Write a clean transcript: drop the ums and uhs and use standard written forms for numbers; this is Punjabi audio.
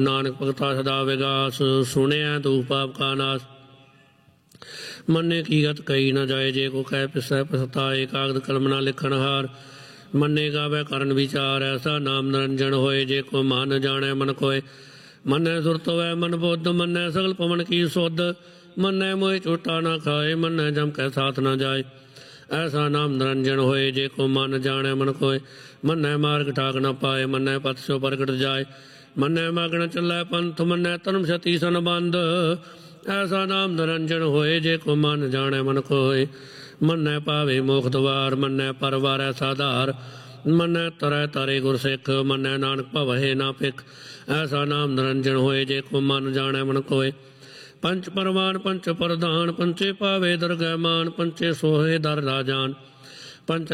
ਨਾਨਕ ਭਗਤਾ ਸਦਾ ਵਿਗਾਸ, ਸੁਣਿਆ ਦੂਖ ਪਾਪ ਕਾ ਨਾਸ। ਮੰਨੇ ਕੀ ਗਤ ਕਹੀ ਨਾ ਜਾਏ, ਜੇ ਕੋ ਕਹਿ ਪਿਸੈ ਪਛਤਾਏ। ਕਾਗਦ ਕਲਮ ਨਾ ਲਿਖਣ ਹਾਰ, ਮੰਨੇ ਗਾਵੇ ਕਰਨ ਵਿਚਾਰ। ਐਸਾ ਨਾਮ ਨਿਰੰਜਨ ਹੋਏ, ਜੇ ਕੋ ਮਨ ਜਾਣੈ ਮਨ ਕੋਇ। ਮੰਨੈ ਸੁਰਤ ਹੋਵੈ ਮਨ ਬੁੱਧ, ਮੰਨੈ ਸਗਲ ਪਵਨ ਕੀ ਸੁਧ। ਮੰਨੈ ਮੋਹਿ ਝੂਠਾ ਨਾ ਖਾਏ, ਮੰਨੈ ਜਮ ਕੈ ਸਾਥ ਨਾ ਜਾਏ। ਐਸਾ ਨਾਮ ਨਿਰੰਜਨ ਹੋਏ, ਜੇ ਕੋ ਮਨ ਜਾਣੈ ਮਨ ਕੋਇ। ਮੰਨੈ ਮਾਰਗ ਠਾਕ ਨਾ ਪਾਏ, ਮੰਨੈ ਪਥ ਸੋ ਪ੍ਰਗਟ ਜਾਏ। ਮੰਨੈ ਮਗਨ ਚੱਲੈ ਪੰਥ, ਮੰਨੈ ਧਰਮ ਸਤੀ ਸੰਬੰਧ। ਐਸਾ ਨਾਮ ਨਿਰੰਜਨ ਹੋਏ, ਜੇ ਕੋ ਮਨ ਜਾਣੈ ਮਨ ਕੋਇ। ਮੰਨੈ ਪਾਵੇ ਮੋਖ ਦੁਆਰ, ਮੰਨੈ ਪਰਵਾਰੈ ਸਾਧਾਰ। ਮੰਨੈ ਤਰੈ ਤਾਰੇ ਗੁਰ ਸਿੱਖ, ਮੰਨੈ ਨਾਨਕ ਭਵਹਿ ਨਾ ਭਿਖ। ਐਸਾ ਨਾਮ ਨਿਰੰਜਨ ਹੋਏ, ਜੇ ਕੋ ਮਨ ਜਾਣੈ ਮਨ ਕੋਇ। ਪੰਚ ਪਰਵਾਨ ਪੰਚ ਪ੍ਰਧਾਨ, ਪੰਚੇ ਪਾਵੇ ਦਰਗਹਿ ਮਾਨ। ਪੰਚੇ ਸੋਹੇ ਦਰ ਰਾਜਾਨ, ਪੰਚ